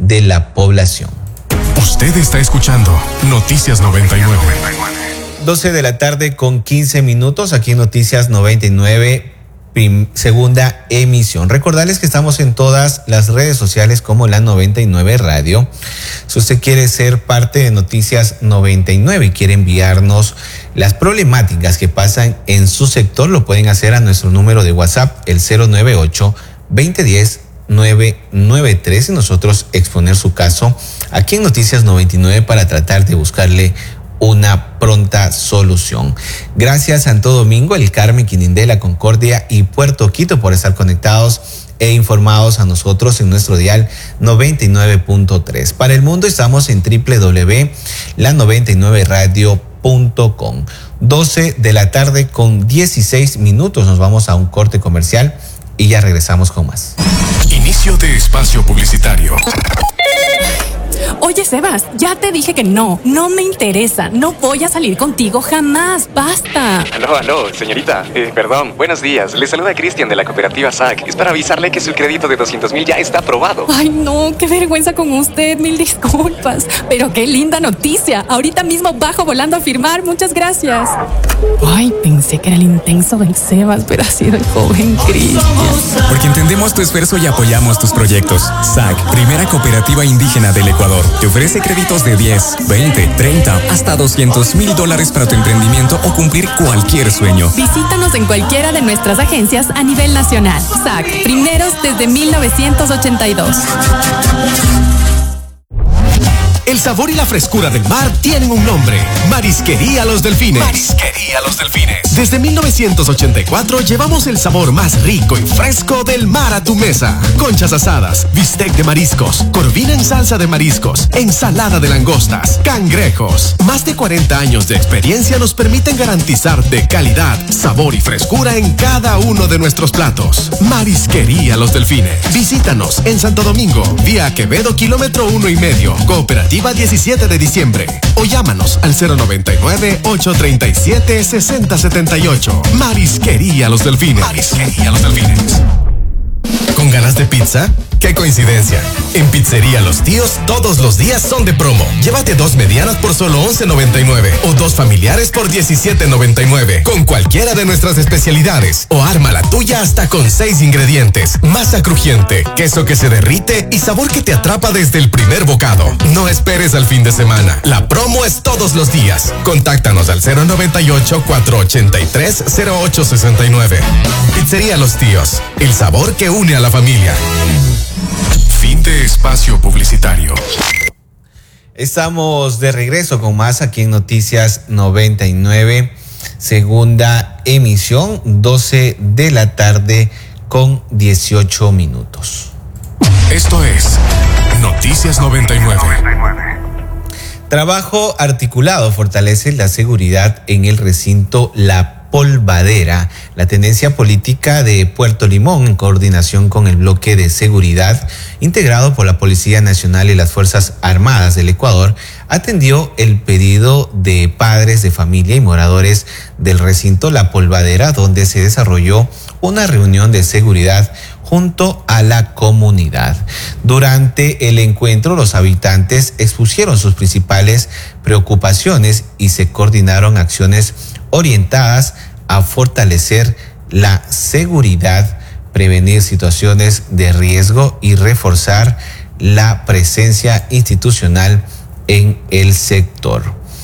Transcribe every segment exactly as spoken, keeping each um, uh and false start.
de la población. Usted está escuchando Noticias noventa y nueve. doce de la tarde con quince minutos aquí en Noticias noventa y nueve, prim, segunda emisión. Recordarles que estamos en todas las redes sociales como la noventa y nueve Radio. Si usted quiere ser parte de Noticias noventa y nueve y quiere enviarnos las problemáticas que pasan en su sector, lo pueden hacer a nuestro número de WhatsApp, el cero nueve ocho, veinte diez, nueve nueve tres, y nosotros exponer su caso aquí en Noticias noventa y nueve para tratar de buscarle una pronta solución. Gracias Santo Domingo, El Carmen, Quinindé, Concordia y Puerto Quito por estar conectados e informados a nosotros en nuestro dial noventa y nueve punto tres. Para el mundo estamos en doble u doble u doble u punto la noventa y nueve radio punto com. doce de la tarde con dieciséis minutos. Nos vamos a un corte comercial y ya regresamos con más. Inicio de espacio publicitario. Oye, Sebas, ya te dije que no, no me interesa, no voy a salir contigo jamás, basta. Aló, aló, señorita, eh, perdón, buenos días, le saluda Cristian de la cooperativa S A C, es para avisarle que su crédito de doscientos mil ya está aprobado. Ay, no, qué vergüenza con usted, mil disculpas, pero qué linda noticia, ahorita mismo bajo volando a firmar, muchas gracias. Ay, pensé que era el intenso del Sebas, pero ha sido el joven Cristian. Porque entendemos tu esfuerzo y apoyamos tus proyectos. S A C, primera cooperativa indígena del Ecuador. Te ofrece créditos de diez, veinte, treinta, hasta doscientos mil dólares para tu emprendimiento o cumplir cualquier sueño. Visítanos en cualquiera de nuestras agencias a nivel nacional. S A C, primeros desde mil novecientos ochenta y dos. El sabor y la frescura del mar tienen un nombre: Marisquería Los Delfines. Marisquería Los Delfines. Desde mil novecientos ochenta y cuatro llevamos el sabor más rico y fresco del mar a tu mesa. Conchas asadas, bistec de mariscos, corvina en salsa de mariscos, ensalada de langostas, cangrejos. Más de cuarenta años de experiencia nos permiten garantizarte calidad, sabor y frescura en cada uno de nuestros platos. Marisquería Los Delfines. Visítanos en Santo Domingo, vía Quevedo, kilómetro uno y medio, Cooperativa diecisiete de diciembre, o llámanos al cero noventa y nueve, ocho treinta y siete, sesenta setenta y ocho. Marisquería Los Delfines. Marisquería Los Delfines. ¿Con ganas de pizza? ¡Qué coincidencia! En Pizzería Los Tíos todos los días son de promo. Llévate dos medianas por solo once noventa y nueve o dos familiares por diecisiete noventa y nueve con cualquiera de nuestras especialidades, o arma la tuya hasta con seis ingredientes: masa crujiente, queso que se derrite y sabor que te atrapa desde el primer bocado. No esperes al fin de semana. La promo es todos los días. Contáctanos al cero noventa y ocho, cuatrocientos ochenta y tres, cero ocho sesenta y nueve. Pizzería Los Tíos, el sabor que une a la familia. Fin de espacio publicitario. Estamos de regreso con más aquí en Noticias noventa y nueve, segunda emisión, doce de la tarde con dieciocho minutos. Esto es Noticias noventa y nueve. Trabajo articulado fortalece la seguridad en el recinto La Polvadera. La tendencia política de Puerto Limón, en coordinación con el bloque de seguridad integrado por la Policía Nacional y las Fuerzas Armadas del Ecuador, atendió el pedido de padres de familia y moradores del recinto La Polvadera, donde se desarrolló una reunión de seguridad junto a la comunidad. Durante el encuentro, los habitantes expusieron sus principales preocupaciones y se coordinaron acciones orientadas a fortalecer la seguridad, prevenir situaciones de riesgo y reforzar la presencia institucional en el sector.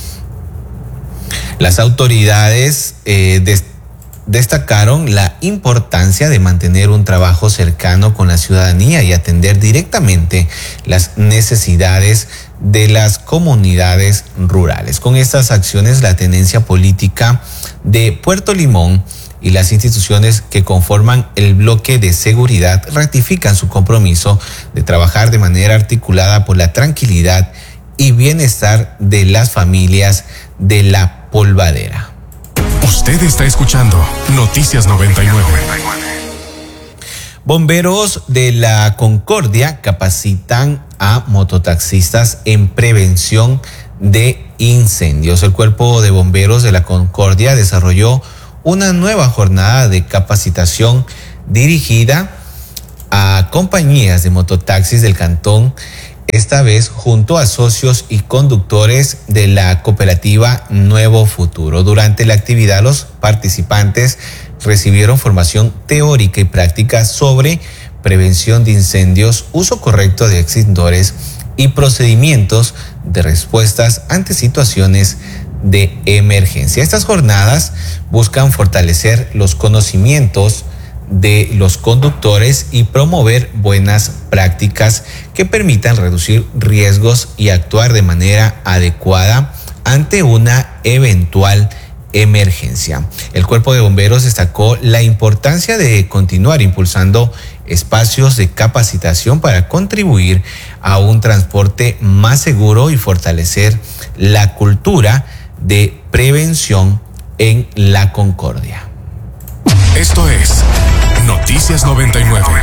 Las autoridades eh, destacaron Destacaron la importancia de mantener un trabajo cercano con la ciudadanía y atender directamente las necesidades de las comunidades rurales. Con estas acciones, la tendencia política de Puerto Limón y las instituciones que conforman el bloque de seguridad ratifican su compromiso de trabajar de manera articulada por la tranquilidad y bienestar de las familias de La Polvadera. Usted está escuchando Noticias noventa y nueve. Bomberos de la Concordia capacitan a mototaxistas en prevención de incendios. El Cuerpo de Bomberos de la Concordia desarrolló una nueva jornada de capacitación dirigida a compañías de mototaxis del cantón esta vez junto a socios y conductores de la cooperativa Nuevo Futuro. Durante la actividad, los participantes recibieron formación teórica y práctica sobre prevención de incendios, uso correcto de extintores y procedimientos de respuestas ante situaciones de emergencia. Estas jornadas buscan fortalecer los conocimientos de los conductores y promover buenas prácticas que permitan reducir riesgos y actuar de manera adecuada ante una eventual emergencia. El Cuerpo de Bomberos destacó la importancia de continuar impulsando espacios de capacitación para contribuir a un transporte más seguro y fortalecer la cultura de prevención en la Concordia. Esto es Noticias noventa y nueve.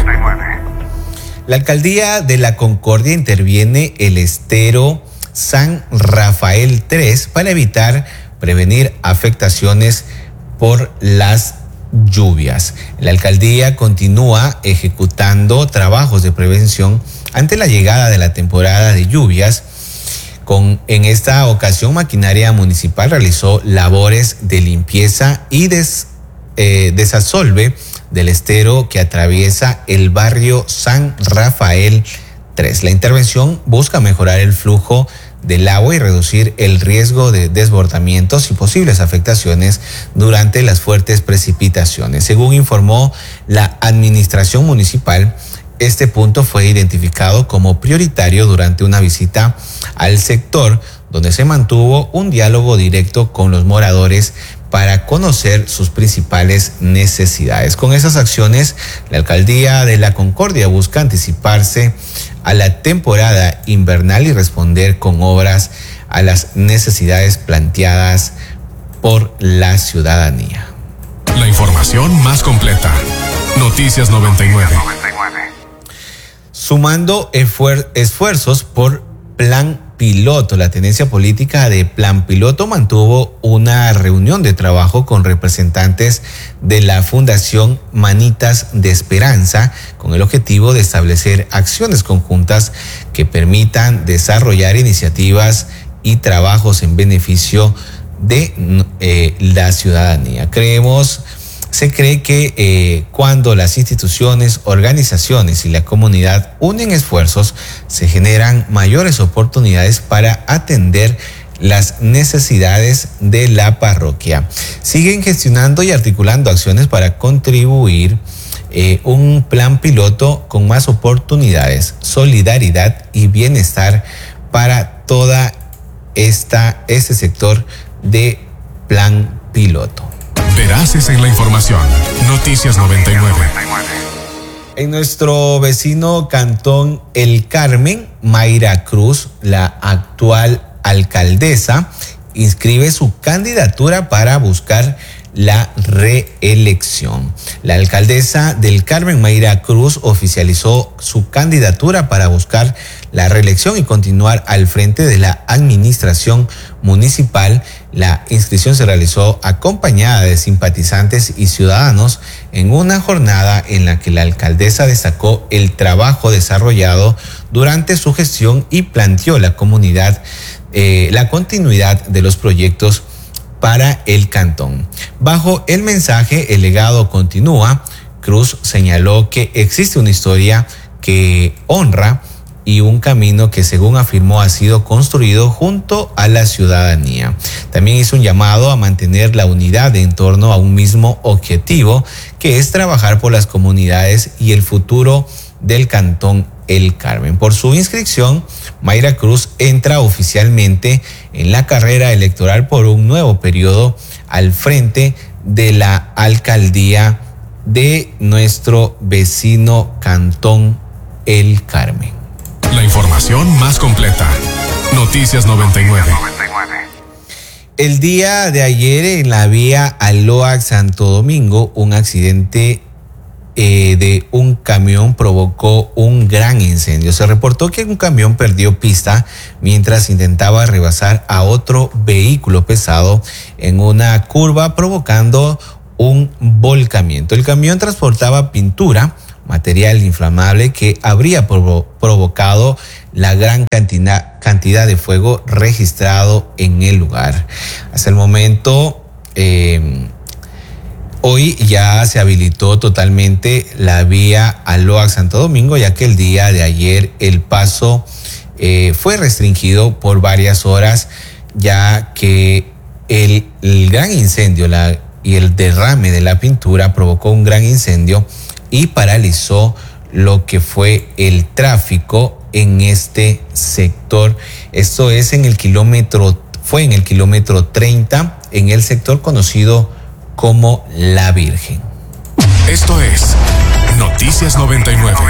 La alcaldía de la Concordia interviene el estero San Rafael tres para evitar prevenir afectaciones por las lluvias. La alcaldía continúa ejecutando trabajos de prevención ante la llegada de la temporada de lluvias. Con, en esta ocasión, maquinaria municipal realizó labores de limpieza y des, eh, desasolve del estero que atraviesa el barrio San Rafael tres. La intervención busca mejorar el flujo del agua y reducir el riesgo de desbordamientos y posibles afectaciones durante las fuertes precipitaciones. Según informó la administración municipal, este punto fue identificado como prioritario durante una visita al sector, donde se mantuvo un diálogo directo con los moradores para conocer sus principales necesidades. Con esas acciones, la alcaldía de la Concordia busca anticiparse a la temporada invernal y responder con obras a las necesidades planteadas por la ciudadanía. La información más completa. Noticias noventa y nueve. Sumando esfuer- esfuerzos por Plan Piloto, la tenencia política de Plan Piloto mantuvo una reunión de trabajo con representantes de la Fundación Manitas de Esperanza con el objetivo de establecer acciones conjuntas que permitan desarrollar iniciativas y trabajos en beneficio de eh, la ciudadanía. Creemos Se cree que eh, cuando las instituciones, organizaciones y la comunidad unen esfuerzos, se generan mayores oportunidades para atender las necesidades de la parroquia. Siguen gestionando y articulando acciones para contribuir eh, un plan piloto con más oportunidades, solidaridad y bienestar para toda esta este sector de plan piloto. Veraces en la información. Noticias noventa y nueve. En nuestro vecino cantón El Carmen, Mayra Cruz, la actual alcaldesa, inscribe su candidatura para buscar la reelección. La alcaldesa del Carmen, Mayra Cruz, oficializó su candidatura para buscar la reelección y continuar al frente de la administración municipal. La inscripción se realizó acompañada de simpatizantes y ciudadanos en una jornada en la que la alcaldesa destacó el trabajo desarrollado durante su gestión y planteó la comunidad, eh, la continuidad de los proyectos para el cantón. Bajo el mensaje "El legado continúa", Cruz señaló que existe una historia que honra y un camino que, según afirmó, ha sido construido junto a la ciudadanía. También hizo un llamado a mantener la unidad en torno a un mismo objetivo, que es trabajar por las comunidades y el futuro del cantón El Carmen. Por su inscripción, Mayra Cruz entra oficialmente en la carrera electoral por un nuevo periodo al frente de la alcaldía de nuestro vecino cantón El Carmen. La información más completa. Noticias noventa y nueve. El día de ayer en la vía Aloac Santo Domingo, un accidente eh, de un camión provocó un gran incendio. Se reportó que un camión perdió pista mientras intentaba rebasar a otro vehículo pesado en una curva, provocando un volcamiento. El camión transportaba pintura, material inflamable que habría provo- provocado la gran cantidad, cantidad de fuego registrado en el lugar. Hasta el momento, eh, hoy ya se habilitó totalmente la vía Aloac Santo Domingo, ya que el día de ayer el paso eh, fue restringido por varias horas, ya que el, el gran incendio la, y el derrame de la pintura provocó un gran incendio y paralizó lo que fue el tráfico en este sector. Esto es en el kilómetro, fue en el kilómetro treinta, en el sector conocido como La Virgen. Esto es Noticias noventa y nueve.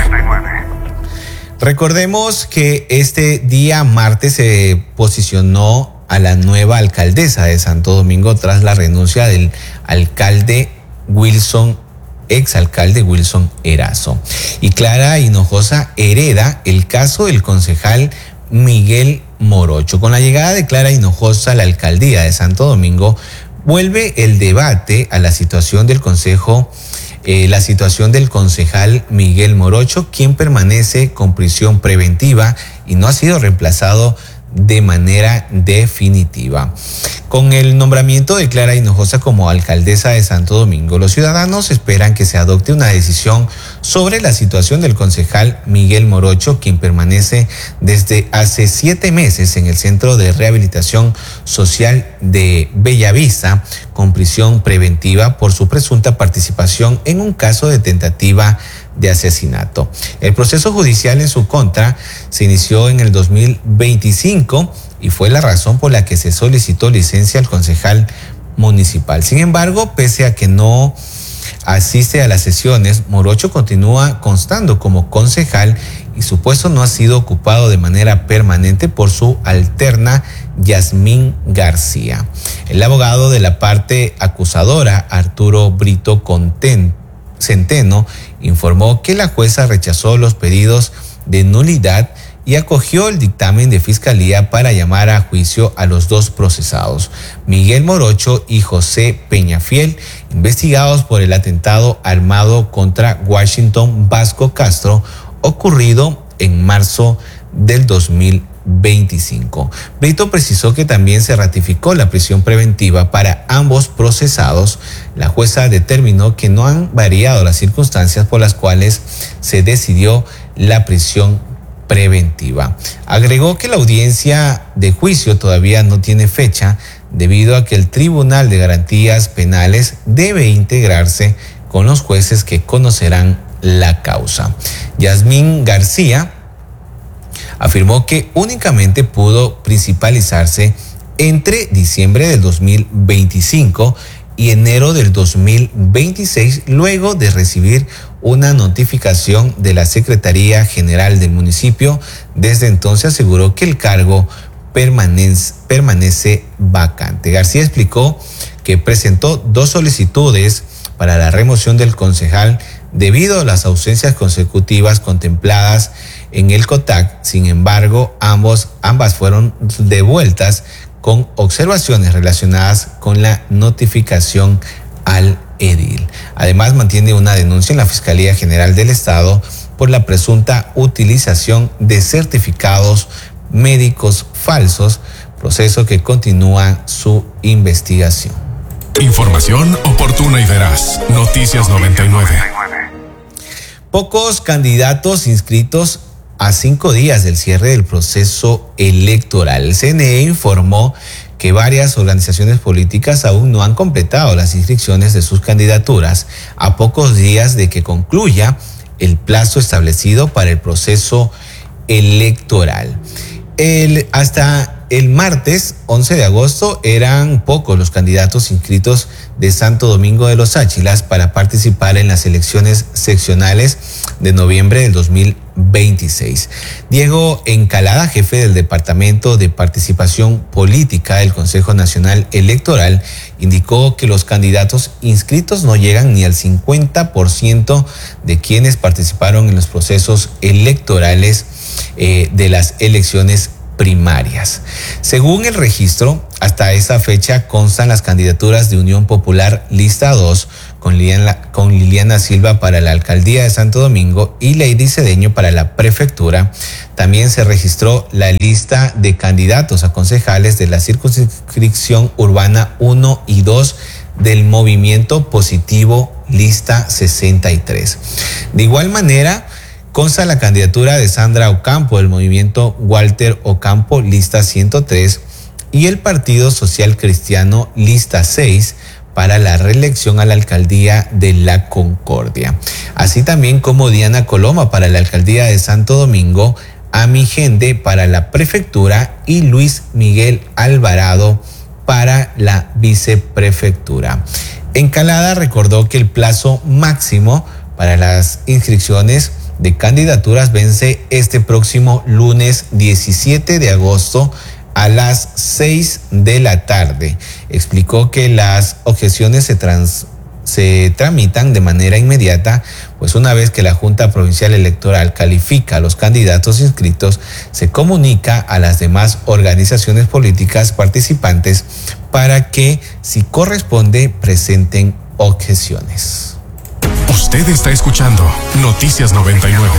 Recordemos que este día martes se posicionó a la nueva alcaldesa de Santo Domingo tras la renuncia del alcalde Wilson, exalcalde Wilson Erazo. Y Clara Hinojosa hereda el caso del concejal Miguel Morocho. Con la llegada de Clara Hinojosa a la alcaldía de Santo Domingo, vuelve el debate a la situación del consejo, eh, la situación del concejal Miguel Morocho, quien permanece con prisión preventiva y no ha sido reemplazado de manera definitiva. Con el nombramiento de Clara Hinojosa como alcaldesa de Santo Domingo, los ciudadanos esperan que se adopte una decisión sobre la situación del concejal Miguel Morocho, quien permanece desde hace siete meses en el Centro de Rehabilitación Social de Bellavista con prisión preventiva por su presunta participación en un caso de tentativa de asesinato. El proceso judicial en su contra se inició en el dos mil veinticinco y fue la razón por la que se solicitó licencia al concejal municipal. Sin embargo, pese a que no asiste a las sesiones, Morocho continúa constando como concejal y su puesto no ha sido ocupado de manera permanente por su alterna Yasmín García. El abogado de la parte acusadora, Arturo Brito Conten, Centeno, informó que la jueza rechazó los pedidos de nulidad y acogió el dictamen de fiscalía para llamar a juicio a los dos procesados, Miguel Morocho y José Peñafiel, investigados por el atentado armado contra Washington Vasco Castro, ocurrido en marzo del dos mil veinticinco. Brito precisó que también se ratificó la prisión preventiva para ambos procesados. La jueza determinó que no han variado las circunstancias por las cuales se decidió la prisión preventiva. Agregó que la audiencia de juicio todavía no tiene fecha debido a que el Tribunal de Garantías Penales debe integrarse con los jueces que conocerán la causa. Yasmín García afirmó que únicamente pudo principalizarse entre diciembre del dos mil veinticinco y enero del dos mil veintiséis, luego de recibir una notificación de la Secretaría General del municipio. Desde entonces aseguró que el cargo permanece, permanece vacante. García explicó que presentó dos solicitudes para la remoción del concejal debido a las ausencias consecutivas contempladas en el COTAC. Sin embargo, ambos, ambas fueron devueltas con observaciones relacionadas con la notificación al edil. Además, mantiene una denuncia en la Fiscalía General del Estado por la presunta utilización de certificados médicos falsos, proceso que continúa su investigación. Información oportuna y veraz. Noticias noventa y nueve. Pocos candidatos inscritos a cinco días del cierre del proceso electoral. El C N E informó que varias organizaciones políticas aún no han completado las inscripciones de sus candidaturas a pocos días de que concluya el plazo establecido para el proceso electoral. El, hasta el martes once de agosto eran pocos los candidatos inscritos de Santo Domingo de los Áchilas para participar en las elecciones seccionales de noviembre del dos mil veintiséis. Diego Encalada, jefe del Departamento de Participación Política del Consejo Nacional Electoral, indicó que los candidatos inscritos no llegan ni al cincuenta por ciento de quienes participaron en los procesos electorales eh, de las elecciones primarias. Según el registro, hasta esa fecha constan las candidaturas de Unión Popular Lista dos, con Liliana, con Liliana Silva para la alcaldía de Santo Domingo y Lady Cedeño para la prefectura. También se registró la lista de candidatos a concejales de la circunscripción urbana uno y dos del movimiento positivo lista sesenta y tres. De igual manera, consta la candidatura de Sandra Ocampo del movimiento Walter Ocampo lista ciento tres y el Partido Social Cristiano lista seis para la reelección a la alcaldía de La Concordia. Así también como Diana Coloma para la alcaldía de Santo Domingo, Ami Gende para la prefectura y Luis Miguel Alvarado para la viceprefectura. Encalada recordó que el plazo máximo para las inscripciones de candidaturas vence este próximo lunes diecisiete de agosto a las seis de la tarde. Explicó que las objeciones se, trans, se tramitan de manera inmediata, pues una vez que la Junta Provincial Electoral califica a los candidatos inscritos, se comunica a las demás organizaciones políticas participantes para que, si corresponde, presenten objeciones. Usted está escuchando Noticias noventa y nueve.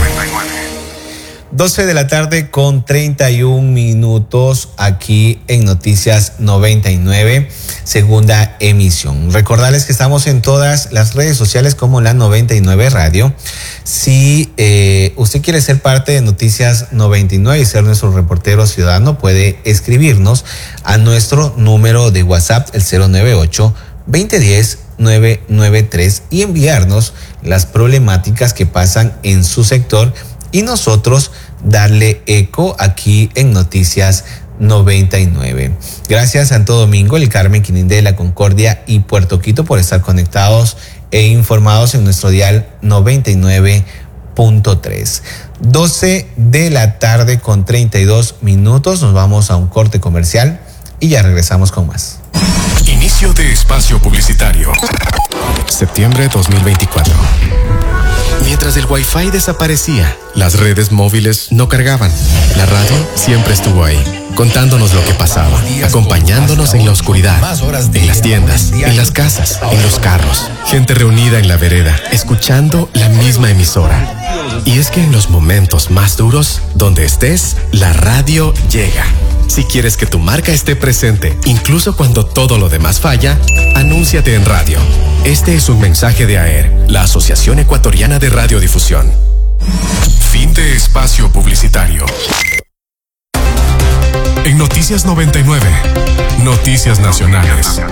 doce de la tarde con treinta y un minutos aquí en Noticias noventa y nueve, segunda emisión. Recordarles que estamos en todas las redes sociales como la noventa y nueve Radio. Si eh, usted quiere ser parte de Noticias noventa y nueve y ser nuestro reportero ciudadano, puede escribirnos a nuestro número de WhatsApp, el cero nueve ocho, veinte diez, nueve nueve tres, y enviarnos las problemáticas que pasan en su sector y nosotros darle eco aquí en Noticias noventa y nueve. Gracias Santo Domingo, el Carmen, Quinindé, La Concordia y Puerto Quito por estar conectados e informados en nuestro dial noventa y nueve punto tres. doce de la tarde con treinta y dos minutos. Nos vamos a un corte comercial y ya regresamos con más. Inicio de espacio publicitario. Septiembre dos mil veinticuatro. Mientras el Wi-Fi desaparecía, las redes móviles no cargaban. La radio siempre estuvo ahí, contándonos lo que pasaba, acompañándonos en la oscuridad, en las tiendas, en las casas, en los carros. Gente reunida en la vereda, escuchando la misma emisora. Y es que en los momentos más duros, donde estés, la radio llega. Si quieres que tu marca esté presente, incluso cuando todo lo demás falla, anúnciate en radio. Este es un mensaje de A E R, la Asociación Ecuatoriana de Radiodifusión. Fin de espacio publicitario. En Noticias noventa y nueve, Noticias Nacionales.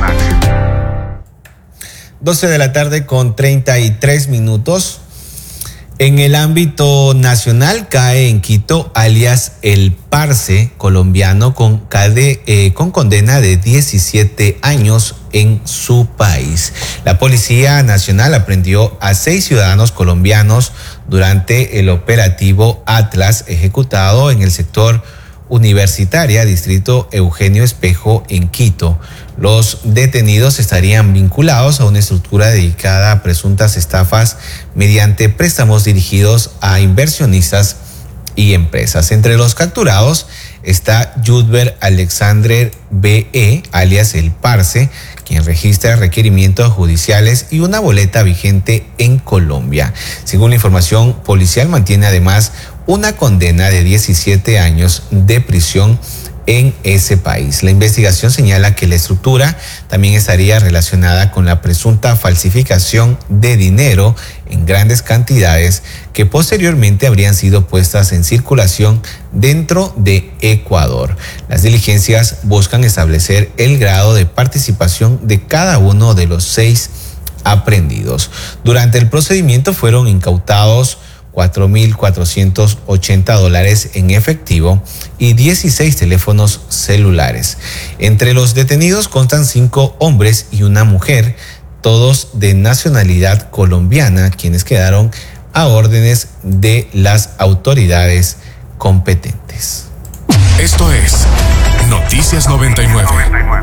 doce de la tarde con treinta y tres minutos. En el ámbito nacional cae en Quito, alias El Parce, colombiano con, cade, eh, con condena de diecisiete años en su país. La Policía Nacional aprendió a seis ciudadanos colombianos durante el operativo Atlas ejecutado en el sector Universitaria, distrito Eugenio Espejo, en Quito. Los detenidos estarían vinculados a una estructura dedicada a presuntas estafas mediante préstamos dirigidos a inversionistas y empresas. Entre los capturados está Judber Alexander B E, alias El Parce, quien registra requerimientos judiciales y una boleta vigente en Colombia. Según la información policial, mantiene además una condena de diecisiete años de prisión en ese país. La investigación señala que la estructura también estaría relacionada con la presunta falsificación de dinero en grandes cantidades que posteriormente habrían sido puestas en circulación dentro de Ecuador. Las diligencias buscan establecer el grado de participación de cada uno de los seis aprehendidos. Durante el procedimiento fueron incautados cuatro mil cuatrocientos ochenta dólares en efectivo y dieciséis teléfonos celulares. Entre los detenidos constan cinco hombres y una mujer, todos de nacionalidad colombiana, quienes quedaron a órdenes de las autoridades competentes. Esto es Noticias noventa y nueve.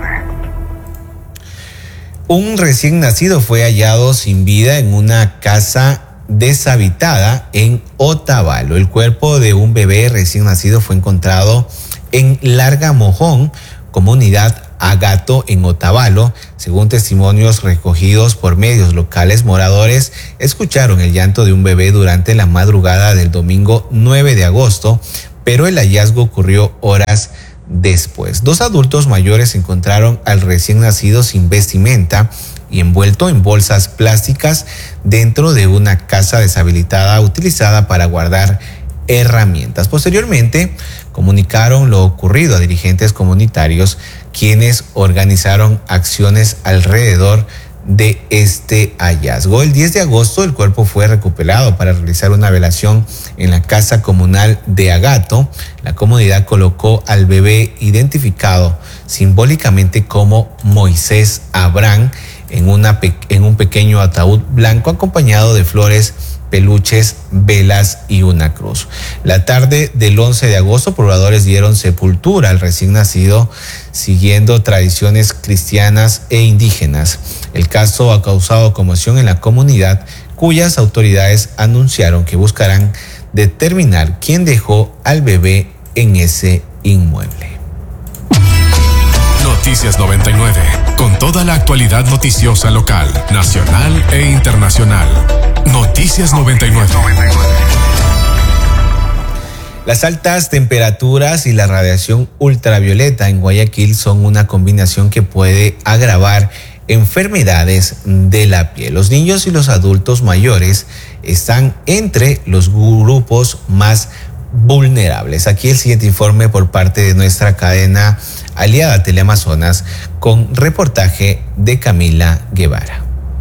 Un recién nacido fue hallado sin vida en una casa deshabitada en Otavalo. El cuerpo de un bebé recién nacido fue encontrado en Larga Mojón, comunidad Agato en Otavalo. Según testimonios recogidos por medios locales, moradores escucharon el llanto de un bebé durante la madrugada del domingo nueve de agosto, pero el hallazgo ocurrió horas después. Dos adultos mayores encontraron al recién nacido sin vestimenta y envuelto en bolsas plásticas dentro de una casa deshabilitada utilizada para guardar herramientas. Posteriormente, comunicaron lo ocurrido a dirigentes comunitarios, quienes organizaron acciones alrededor de este hallazgo. El diez de agosto el cuerpo fue recuperado para realizar una velación en la casa comunal de Agato. La comunidad colocó al bebé identificado simbólicamente como Moisés Abraham en, una, en un pequeño ataúd blanco acompañado de flores, peluches, velas y una cruz. La tarde del once de agosto, pobladores dieron sepultura al recién nacido siguiendo tradiciones cristianas e indígenas. El caso ha causado conmoción en la comunidad, cuyas autoridades anunciaron que buscarán determinar quién dejó al bebé en ese inmueble. Noticias noventa y nueve, con toda la actualidad noticiosa local, nacional e internacional. Noticias noventa y nueve. Las altas temperaturas y la radiación ultravioleta en Guayaquil son una combinación que puede agravar enfermedades de la piel. Los niños y los adultos mayores están entre los grupos más vulnerables. Aquí el siguiente informe por parte de nuestra cadena aliada Teleamazonas con reportaje de Camila Guevara.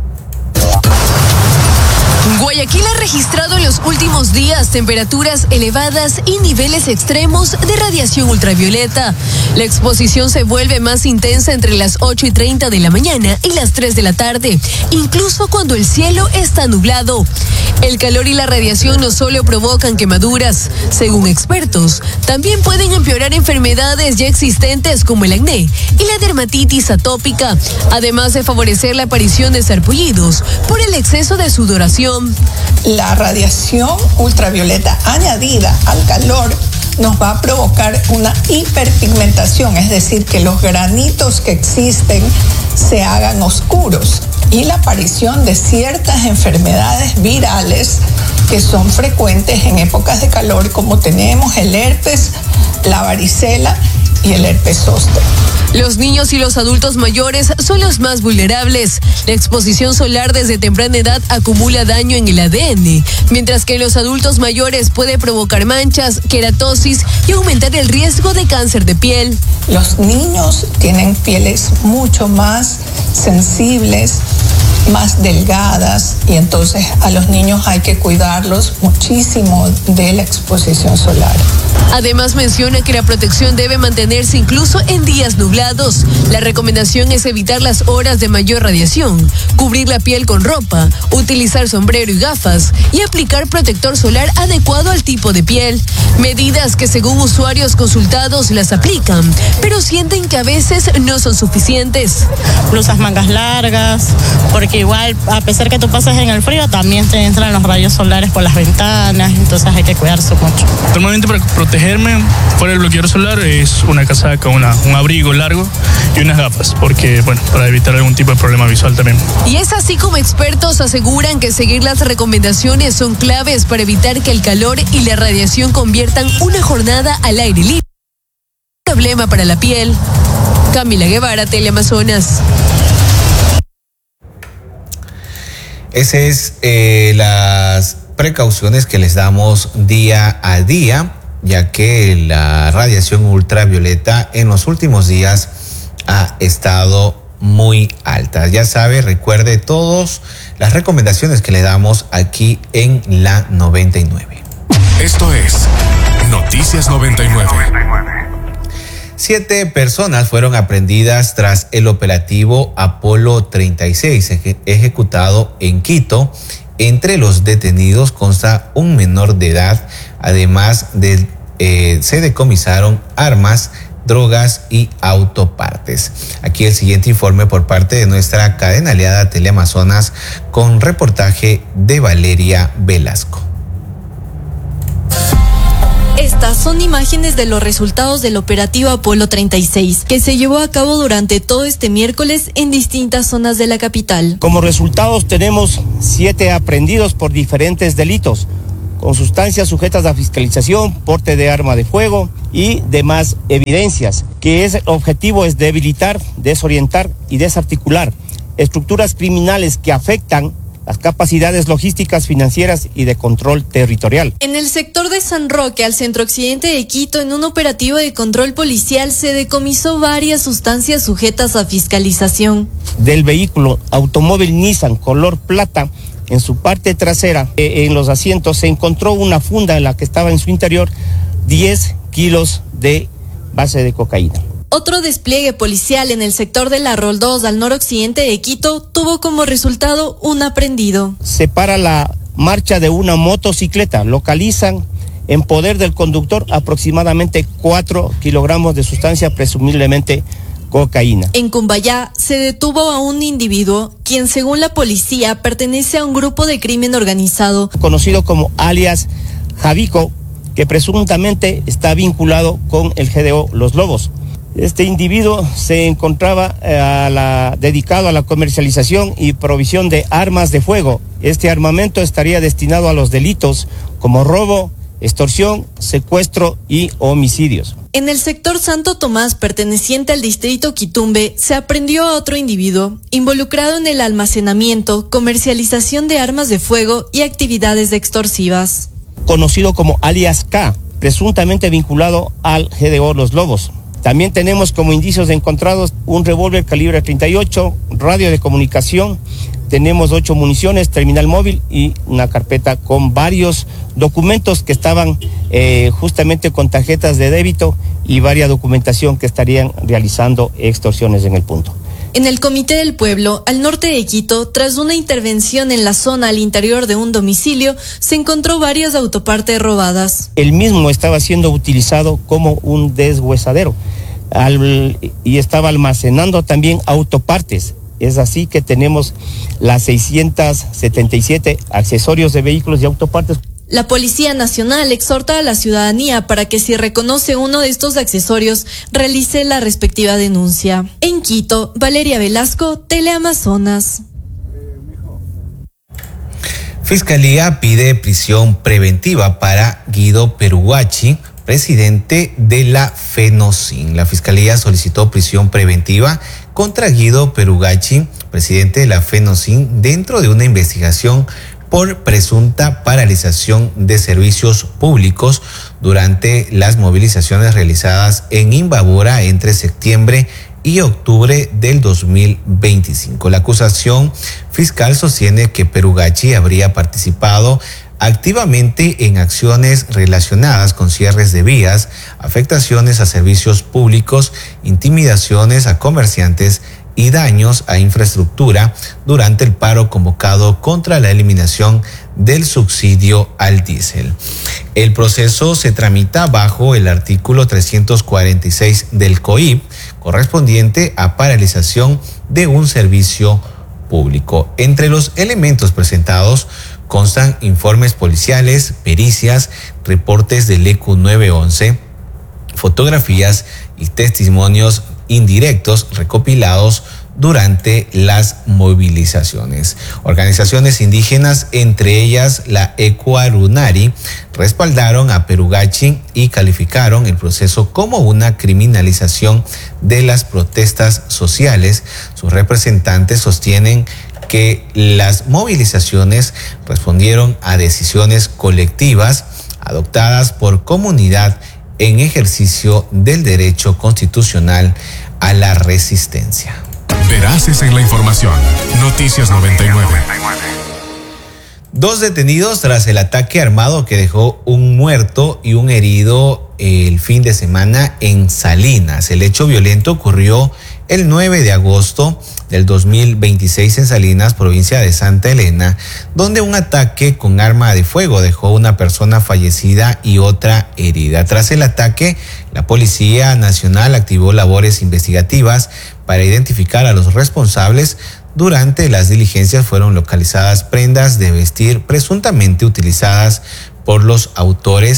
Guayaquil ha registrado en los últimos días temperaturas elevadas y niveles extremos de radiación ultravioleta. La exposición se vuelve más intensa entre las ocho y treinta de la mañana y las tres de la tarde, incluso cuando el cielo está nublado. El calor y la radiación no solo provocan quemaduras, según expertos, también pueden empeorar enfermedades ya existentes como el acné y la dermatitis atópica, además de favorecer la aparición de sarpullidos por el exceso de sudoración. La radiación ultravioleta añadida al calor nos va a provocar una hiperpigmentación, es decir, que los granitos que existen se hagan oscuros y la aparición de ciertas enfermedades virales que son frecuentes en épocas de calor, como tenemos el herpes, la varicela y el herpes zóster. Los niños y los adultos mayores son los más vulnerables. La exposición solar desde temprana edad acumula daño en el A D N, mientras que en los adultos mayores puede provocar manchas, queratosis y aumentar el riesgo de cáncer de piel. Los niños tienen pieles mucho más sensibles, más delgadas, y entonces a los niños hay que cuidarlos muchísimo de la exposición solar. Además menciona que la protección debe mantenerse incluso en días nublados. La recomendación es evitar las horas de mayor radiación, cubrir la piel con ropa, utilizar sombrero y gafas y aplicar protector solar adecuado al tipo de piel. Medidas que según usuarios consultados las aplican, pero sienten que a veces no son suficientes. Blusas mangas largas, porque igual a pesar que tú pases en el frío, también te entran los rayos solares por las ventanas, entonces hay que cuidarse mucho. Normalmente para protegerme fuera del bloqueador solar es una casaca, una, un abrigo largo y unas gafas, porque bueno, para evitar algún tipo de problema visual también. Y es así como expertos aseguran que seguir las recomendaciones son claves para evitar que el calor y la radiación conviertan una jornada al aire libre en un problema para la piel. Camila Guevara, Teleamazonas. Esas es eh, las precauciones que les damos día a día, ya que la radiación ultravioleta en los últimos días ha estado muy alta. Ya sabe, recuerde todas las recomendaciones que le damos aquí en la noventa y nueve. Esto es Noticias noventa y nueve. Siete personas fueron aprehendidas tras el operativo Apolo treinta y seis eje- ejecutado en Quito. Entre los detenidos consta un menor de edad. Además de eh, se decomisaron armas, drogas y autopartes. Aquí el siguiente informe por parte de nuestra cadena aliada Teleamazonas con reportaje de Valeria Velasco. Esta Estas son imágenes de los resultados del operativo Apolo treinta y seis, que se llevó a cabo durante todo este miércoles en distintas zonas de la capital. Como resultados tenemos siete aprehendidos por diferentes delitos, con sustancias sujetas a fiscalización, porte de arma de fuego y demás evidencias, que es, el objetivo es debilitar, desorientar y desarticular estructuras criminales que afectan las capacidades logísticas, financieras y de control territorial. En el sector de San Roque, al centro occidente de Quito, en un operativo de control policial, se decomisó varias sustancias sujetas a fiscalización. Del vehículo automóvil Nissan color plata, en su parte trasera, eh, en los asientos, se encontró una funda en la que estaba en su interior diez kilos de base de cocaína. Otro despliegue policial en el sector de la Roldós, al noroccidente de Quito, tuvo como resultado un aprehendido. Se para la marcha de una motocicleta, localizan en poder del conductor aproximadamente cuatro kilogramos de sustancia, presumiblemente cocaína. En Cumbayá se detuvo a un individuo quien, según la policía, pertenece a un grupo de crimen organizado conocido como alias Javico, que presuntamente está vinculado con el G D O Los Lobos. Este individuo se encontraba eh, a la, dedicado a la comercialización y provisión de armas de fuego. Este armamento estaría destinado a los delitos como robo, extorsión, secuestro y homicidios. En el sector Santo Tomás, perteneciente al distrito Quitumbe, se aprehendió a otro individuo involucrado en el almacenamiento, comercialización de armas de fuego y actividades extorsivas. Conocido como alias K, presuntamente vinculado al G D O Los Lobos. También tenemos como indicios encontrados un revólver calibre treinta y ocho, radio de comunicación, tenemos ocho municiones, terminal móvil y una carpeta con varios documentos que estaban eh, justamente con tarjetas de débito y varias documentación que estarían realizando extorsiones en el punto. En el Comité del Pueblo, al norte de Quito, tras una intervención en la zona al interior de un domicilio, se encontró varias autopartes robadas. El mismo estaba siendo utilizado como un deshuesadero al, y estaba almacenando también autopartes. Es así que tenemos las seiscientos setenta y siete accesorios de vehículos y autopartes. La Policía Nacional exhorta a la ciudadanía para que, si reconoce uno de estos accesorios, realice la respectiva denuncia. En Quito, Valeria Velasco, Teleamazonas. Fiscalía pide prisión preventiva para Guido Perugachi, presidente de la FENOCIN. La Fiscalía solicitó prisión preventiva contra Guido Perugachi, presidente de la FENOCIN, dentro de una investigación por presunta paralización de servicios públicos durante las movilizaciones realizadas en Imbabura entre septiembre y octubre del dos mil veinticinco. La acusación fiscal sostiene que Perugachi habría participado activamente en acciones relacionadas con cierres de vías, afectaciones a servicios públicos, intimidaciones a comerciantes y daños a infraestructura durante el paro convocado contra la eliminación del subsidio al diésel. El proceso se tramita bajo el artículo trescientos cuarenta y seis del C O I P, correspondiente a paralización de un servicio público. Entre los elementos presentados constan informes policiales, pericias, reportes del E Q nueve once, fotografías y testimonios indirectos recopilados durante las movilizaciones. Organizaciones indígenas, entre ellas la Ecuarunari, respaldaron a Perugachi y calificaron el proceso como una criminalización de las protestas sociales. Sus representantes sostienen que las movilizaciones respondieron a decisiones colectivas adoptadas por comunidad en ejercicio del derecho constitucional a la resistencia. Veraces en la información. Noticias noventa y nueve. Dos detenidos tras el ataque armado que dejó un muerto y un herido el fin de semana en Salinas. El hecho violento ocurrió el nueve de agosto del dos mil veintiséis en Salinas, provincia de Santa Elena, donde un ataque con arma de fuego dejó una persona fallecida y otra herida. Tras el ataque, la Policía Nacional activó labores investigativas para identificar a los responsables. Durante las diligencias fueron localizadas prendas de vestir presuntamente utilizadas por los autores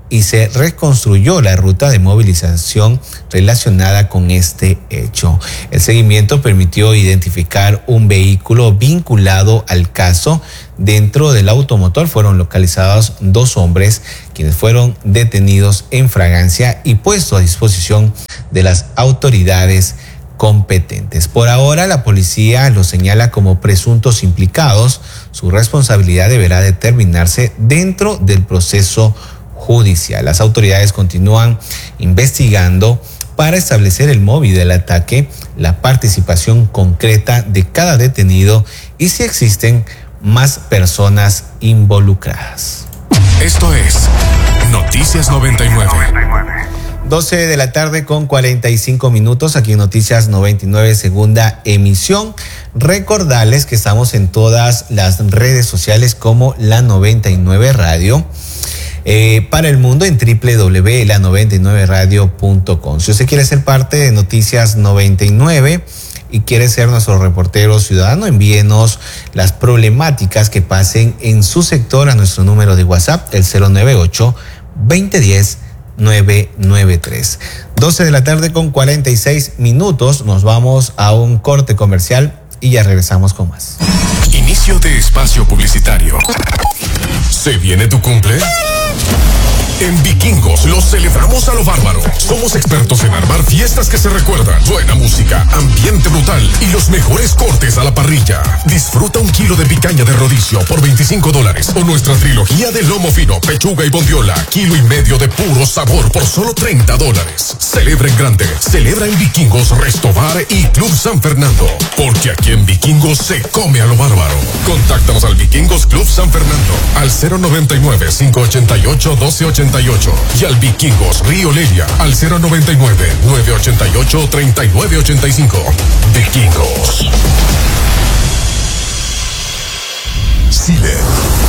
y se reconstruyó la ruta de movilización relacionada con este hecho. El seguimiento permitió identificar un vehículo vinculado al caso. Dentro del automotor fueron localizados dos hombres, quienes fueron detenidos en fragancia y puestos a disposición de las autoridades competentes. Por ahora, la policía los señala como presuntos implicados. Su responsabilidad deberá determinarse dentro del proceso judicial. Las autoridades continúan investigando para establecer el móvil del ataque, la participación concreta de cada detenido y si existen más personas involucradas. Esto es Noticias noventa y nueve. doce de la tarde con cuarenta y cinco minutos aquí en Noticias noventa y nueve, segunda emisión. Recordarles que estamos en todas las redes sociales como La noventa y nueve Radio. Eh, para el mundo en doble u doble u doble u punto la noventa y nueve radio punto com. Si usted quiere ser parte de Noticias noventa y nueve y quiere ser nuestro reportero ciudadano, envíenos las problemáticas que pasen en su sector a nuestro número de WhatsApp, el cero nueve ocho, veinte diez, nueve nueve tres. doce de la tarde con cuarenta y seis minutos. Nos vamos a un corte comercial y ya regresamos con más. Inicio de espacio publicitario. ¿Se viene tu cumple? En Vikingos lo celebramos a lo bárbaro. Somos expertos en armar fiestas que se recuerdan. Buena música, ambiente brutal y los mejores cortes a la parrilla. Disfruta un kilo de picaña de rodicio por veinticinco dólares o nuestra trilogía de lomo fino, pechuga y bondiola, kilo y medio de puro sabor por solo treinta dólares. Celebra en grande. Celebra en Vikingos, Resto Bar y Club San Fernando. Porque aquí en Vikingos se come a lo bárbaro. Contáctanos al Vikingos Club San Fernando al cero noventa y nueve, cinco ochenta y ocho, doce ochenta y ocho y al Vikingos Río Lelia al cero noventa y nueve, nueve ochenta y ocho, treinta y nueve ochenta y cinco. Vikingos. Silet.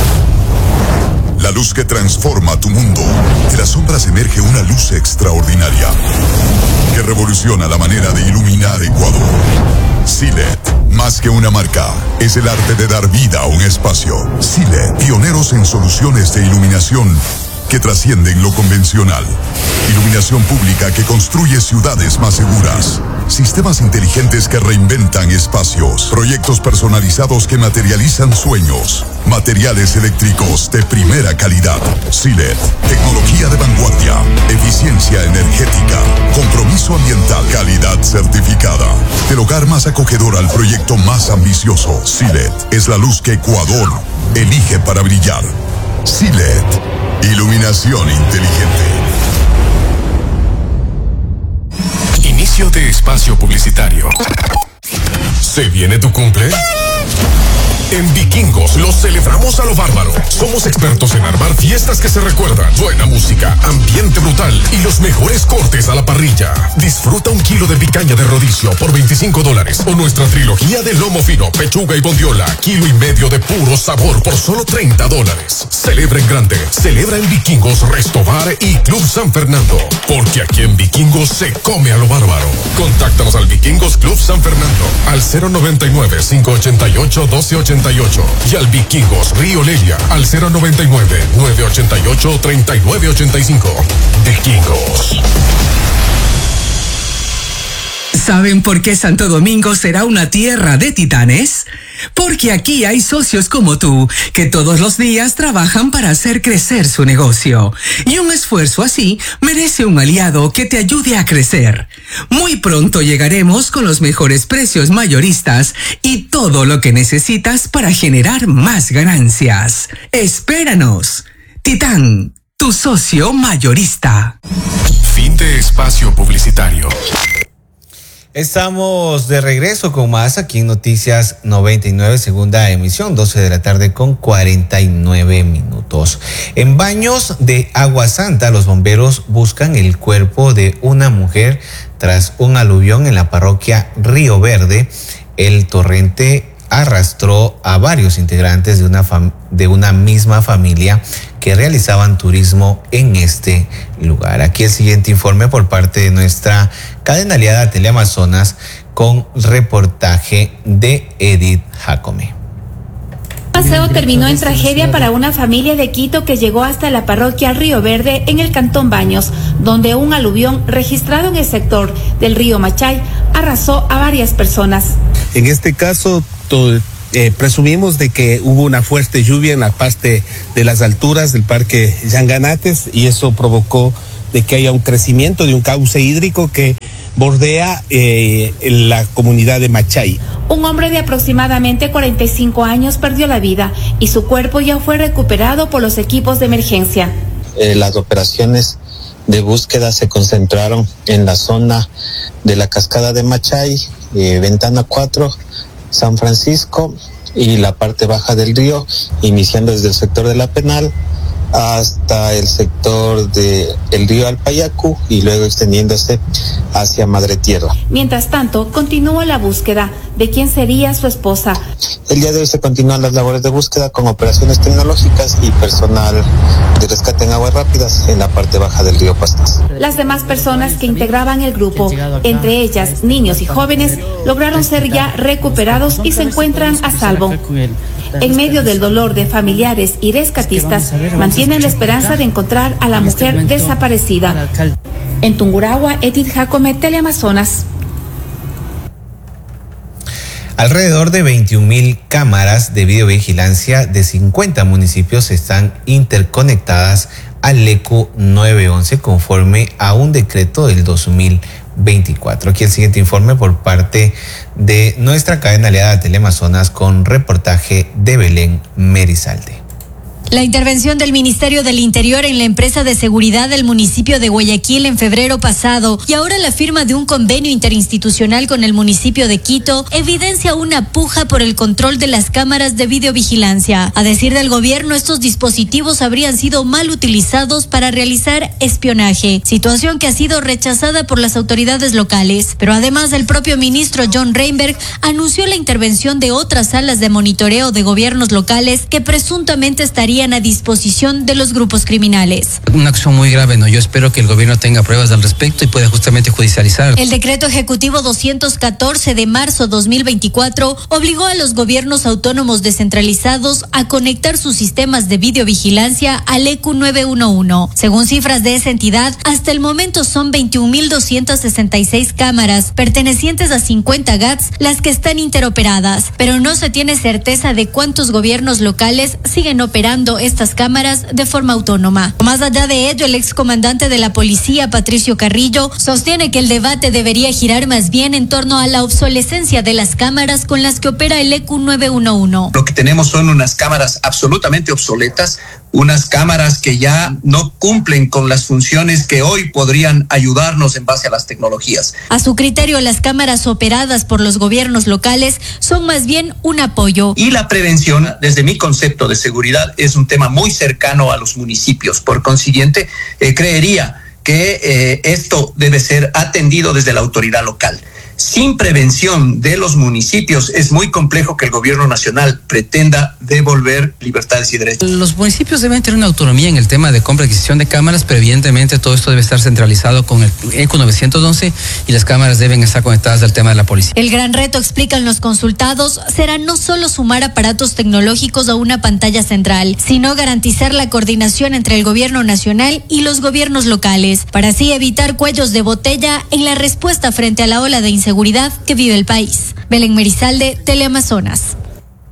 La luz que transforma tu mundo. De las sombras emerge una luz extraordinaria que revoluciona la manera de iluminar Ecuador. Silet, más que una marca, es el arte de dar vida a un espacio. Silet, pioneros en soluciones de iluminación que trascienden lo convencional. Iluminación pública que construye ciudades más seguras. Sistemas inteligentes que reinventan espacios. Proyectos personalizados que materializan sueños. Materiales eléctricos de primera calidad. Silet, tecnología de vanguardia. Eficiencia energética. Compromiso ambiental. Calidad certificada. Del hogar más acogedor al proyecto más ambicioso. Silet es la luz que Ecuador elige para brillar. Silet, iluminación inteligente. Inicio de espacio publicitario. ¿Se viene tu cumple? En Vikingos lo celebramos a lo bárbaro. Somos expertos en armar fiestas que se recuerdan. Buena música, ambiente brutal y los mejores cortes a la parrilla. Disfruta un kilo de picaña de rodicio por veinticinco dólares o nuestra trilogía de lomo fino, pechuga y bondiola, kilo y medio de puro sabor por solo treinta dólares. Celebra en grande. Celebra en Vikingos, Resto Bar y Club San Fernando. Porque aquí en Vikingos se come a lo bárbaro. Contáctanos al Vikingos Club San Fernando al cero noventa y nueve, cinco ochenta y ocho, doce ochenta y ocho y al Vikingos Río Lelia al cero noventa y nueve, nueve ochenta y ocho, treinta y nueve ochenta y cinco. Vikingos. ¿Saben por qué Santo Domingo será una tierra de titanes? Porque aquí hay socios como tú, que todos los días trabajan para hacer crecer su negocio. Y un esfuerzo así merece un aliado que te ayude a crecer. Muy pronto llegaremos con los mejores precios mayoristas y todo lo que necesitas para generar más ganancias. ¡Espéranos! Titán, tu socio mayorista. Fin de espacio publicitario. Estamos de regreso con más aquí en Noticias noventa y nueve, segunda emisión, doce de la tarde con cuarenta y nueve minutos. En Baños de Agua Santa, los bomberos buscan el cuerpo de una mujer tras un aluvión en la parroquia Río Verde. El torrente arrastró a varios integrantes de una, fam- de una misma familia que realizaban turismo en este lugar. Aquí el siguiente informe por parte de nuestra cadena aliada Teleamazonas con reportaje de Edith Jacome. paseo terminó en tragedia para una familia de Quito que llegó hasta la parroquia Río Verde en el cantón Baños, donde un aluvión registrado en el sector del río Machay arrasó a varias personas. En este caso, todo, eh, presumimos de que hubo una fuerte lluvia en la parte de las alturas del parque Yanganates y eso provocó de que haya un crecimiento de un cauce hídrico que bordea eh, la comunidad de Machay. Un hombre de aproximadamente cuarenta y cinco años perdió la vida y su cuerpo ya fue recuperado por los equipos de emergencia. Eh, las operaciones de búsqueda se concentraron en la zona de la cascada de Machay, eh, Ventana cuatro, San Francisco y la parte baja del río, iniciando desde el sector de la Penal hasta el sector de el río Alpayacu y luego extendiéndose hacia Madre Tierra. Mientras tanto, continúa la búsqueda de quién sería su esposa. El día de hoy se continúan las labores de búsqueda con operaciones tecnológicas y personal de rescate en aguas rápidas en la parte baja del río Pastas. Las demás personas que integraban el grupo, entre ellas niños y jóvenes, lograron ser ya recuperados y se encuentran a salvo. En medio del dolor de familiares y rescatistas, mantienen la esperanza de encontrar a la mujer desaparecida. En Tungurahua, Edith Jacome, Teleamazonas. Alrededor de veintiún mil cámaras de videovigilancia de cincuenta municipios están interconectadas al E Q nueve once conforme a un decreto del dos mil veinticuatro. Aquí el siguiente informe por parte de nuestra cadena aliada Teleamazonas con reportaje de Belén Merizalde. La intervención del Ministerio del Interior en la empresa de seguridad del municipio de Guayaquil en febrero pasado y ahora la firma de un convenio interinstitucional con el municipio de Quito evidencia una puja por el control de las cámaras de videovigilancia. A decir del gobierno, estos dispositivos habrían sido mal utilizados para realizar espionaje, situación que ha sido rechazada por las autoridades locales. Pero además, el propio ministro John Reinberg anunció la intervención de otras salas de monitoreo de gobiernos locales que presuntamente estarían a disposición de los grupos criminales. Una acción muy grave, ¿no? Yo espero que el gobierno tenga pruebas al respecto y pueda justamente judicializar. El decreto ejecutivo doscientos catorce de marzo dos mil veinticuatro obligó a los gobiernos autónomos descentralizados a conectar sus sistemas de videovigilancia al E Q nueve once. Según cifras de esa entidad, hasta el momento son veintiún mil doscientas sesenta y seis cámaras pertenecientes a cincuenta G A Ts las que están interoperadas, pero no se tiene certeza de cuántos gobiernos locales siguen operando estas cámaras de forma autónoma. Más allá de ello, el excomandante de la policía, Patricio Carrillo, sostiene que el debate debería girar más bien en torno a la obsolescencia de las cámaras con las que opera el E Q nueve once. Lo que tenemos son unas cámaras absolutamente obsoletas, unas cámaras que ya no cumplen con las funciones que hoy podrían ayudarnos en base a las tecnologías. A su criterio, las cámaras operadas por los gobiernos locales son más bien un apoyo. Y la prevención, desde mi concepto de seguridad, es un tema muy cercano a los municipios. Por consiguiente, eh, creería que eh, esto debe ser atendido desde la autoridad local. Sin prevención de los municipios es muy complejo que el gobierno nacional pretenda devolver libertades y derechos. Los municipios deben tener una autonomía en el tema de compra y adquisición de cámaras, pero evidentemente todo esto debe estar centralizado con el E Q nueve once y las cámaras deben estar conectadas al tema de la policía. El gran reto, explican los consultados, será no solo sumar aparatos tecnológicos a una pantalla central, sino garantizar la coordinación entre el gobierno nacional y los gobiernos locales, para así evitar cuellos de botella en la respuesta frente a la ola de inseguridad seguridad que vive el país. Belén Merizalde, Teleamazonas.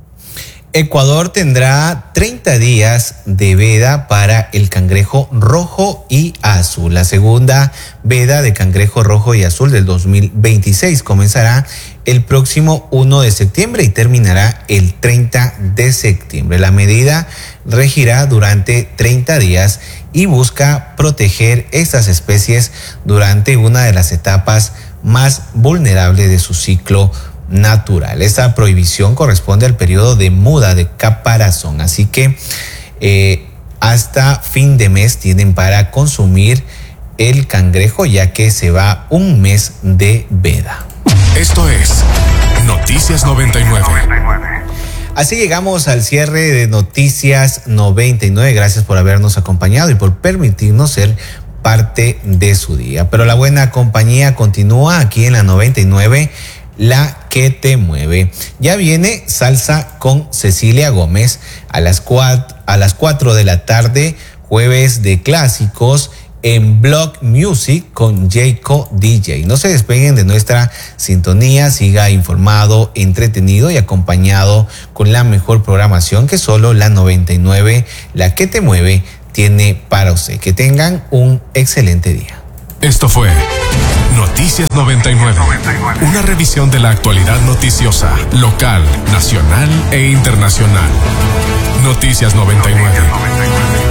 Ecuador tendrá treinta días de veda para el cangrejo rojo y azul. La segunda veda de cangrejo rojo y azul del dos mil veintiséis comenzará el próximo primero de septiembre y terminará el treinta de septiembre. La medida regirá durante treinta días y busca proteger estas especies durante una de las etapas más vulnerable de su ciclo natural. Esta prohibición corresponde al periodo de muda de caparazón, así que eh, hasta fin de mes tienen para consumir el cangrejo, ya que se va un mes de veda. Esto es Noticias noventa y nueve. Así llegamos al cierre de Noticias noventa y nueve. Gracias por habernos acompañado y por permitirnos ser parte de su día. Pero la buena compañía continúa aquí en la noventa y nueve La que te mueve. Ya viene Salsa con Cecilia Gómez a las cuatro, a las cuatro de la tarde, jueves de clásicos en Block Music con Jayco D J. No se despeguen de nuestra sintonía, siga informado, entretenido y acompañado con la mejor programación que solo la noventa y nueve, La que te mueve, tiene para usted. Que tengan un excelente día. Esto fue Noticias noventa y nueve, una revisión de la actualidad noticiosa, local, nacional e internacional. Noticias noventa y nueve.